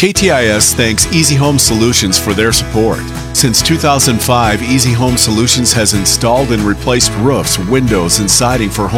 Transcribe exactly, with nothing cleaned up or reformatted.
K T I S thanks Easy Home Solutions for their support. Since two thousand five, Easy Home Solutions has installed and replaced roofs, windows, and siding for homes